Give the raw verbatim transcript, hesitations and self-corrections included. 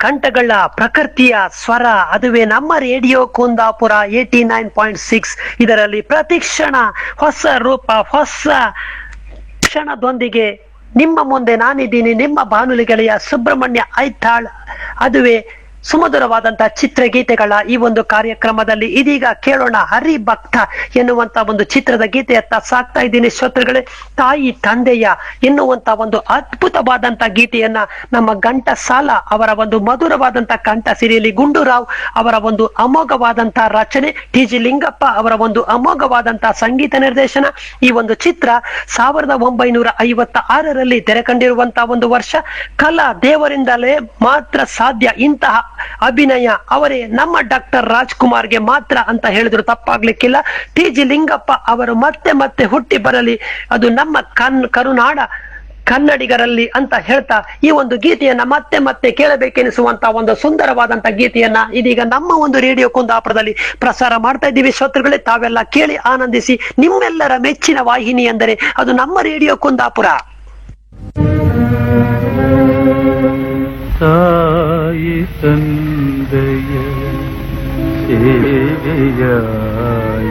ಕಂಠಗಳ ಪ್ರಕೃತಿಯ ಸ್ವರ, ಅದುವೇ ನಮ್ಮ radio Kundapura eighty nine point six. ಇದರಲ್ಲಿ ಪ್ರತಿಕ್ಷಣ ಹೊಸ ರೂಪ, ಹೊಸ ಕ್ಷಣದೊಂದಿಗೆ ನಿಮ್ಮ ಮುಂದೆ ನಾನಿದ್ದೀನಿ, ನಿಮ್ಮ ಬಾನುಲಿ ಗೆಳೆಯ ಸುಬ್ರಹ್ಮಣ್ಯ ಐತಾಳ್. ಅದುವೇ ಸುಮಧುರವಾದಂತಹ ಚಿತ್ರಗೀತೆಗಳ ಈ ಒಂದು ಕಾರ್ಯಕ್ರಮದಲ್ಲಿ ಇದೀಗ ಕೇಳೋಣ ಹರಿಭಕ್ತ ಎನ್ನುವಂತ ಒಂದು ಚಿತ್ರದ ಗೀತೆಯತ್ತ ಸಾಕ್ತಾ ಇದ್ದೀನಿ ಶ್ರೋತೃಗಳೇ. ತಾಯಿ ತಂದೆಯ ಎನ್ನುವಂತ ಒಂದು ಅದ್ಭುತವಾದಂತ ಗೀತೆಯನ್ನ ನಮ್ಮ ಘಂಟಸಾಲ ಅವರ ಒಂದು ಮಧುರವಾದಂತ ಕಂಠ ಸಿರಿಯಲ್ಲಿ, ಗುಂಡೂರಾವ್ ಅವರ ಒಂದು ಅಮೋಘವಾದಂತಹ ರಚನೆ, ಟಿ ಜಿ ಲಿಂಗಪ್ಪ ಅವರ ಒಂದು ಅಮೋಘವಾದಂತಹ ಸಂಗೀತ ನಿರ್ದೇಶನ. ಈ ಒಂದು ಚಿತ್ರ ಸಾವಿರದ ಒಂಬೈನೂರ ಐವತ್ತ ಆರರಲ್ಲಿ ತೆರೆ ಕಂಡಿರುವಂತಹ ಒಂದು ವರ್ಷ. ಕಲಾ ದೇವರಿಂದಲೇ ಮಾತ್ರ ಸಾಧ್ಯ ಇಂತಹ ಅಭಿನಯ, ಅವರೇ ನಮ್ಮ ಡಾಕ್ಟರ್ ರಾಜ್ಕುಮಾರ್ಗೆ ಮಾತ್ರ ಅಂತ ಹೇಳಿದ್ರು ತಪ್ಪಾಗ್ಲಿಕ್ಕಿಲ್ಲ. ಟಿ ಜಿ ಲಿಂಗಪ್ಪ ಅವರು ಮತ್ತೆ ಮತ್ತೆ ಹುಟ್ಟಿ ಬರಲಿ, ಅದು ನಮ್ಮ ಕನ್ ಕರುನಾಡ ಕನ್ನಡಿಗರಲ್ಲಿ ಅಂತ ಹೇಳ್ತಾ ಈ ಒಂದು ಗೀತೆಯನ್ನ ಮತ್ತೆ ಮತ್ತೆ ಕೇಳಬೇಕೆನಿಸುವಂತ ಒಂದು ಸುಂದರವಾದಂತ ಗೀತೆಯನ್ನ ಇದೀಗ ನಮ್ಮ ಒಂದು ರೇಡಿಯೋ ಕುಂದಾಪುರದಲ್ಲಿ ಪ್ರಸಾರ ಮಾಡ್ತಾ ಇದ್ದೀವಿ ಶ್ರೋತೃಗಳೇ. ತಾವೆಲ್ಲ ಕೇಳಿ ಆನಂದಿಸಿ. ನಿಮ್ಮೆಲ್ಲರ ಮೆಚ್ಚಿನ ವಾಹಿನಿ ಎಂದರೆ ಅದು ನಮ್ಮ ರೇಡಿಯೋ ಕುಂದಾಪುರ. ತಾಯಿ ತಂದೆಯ ಸೇವೆಯ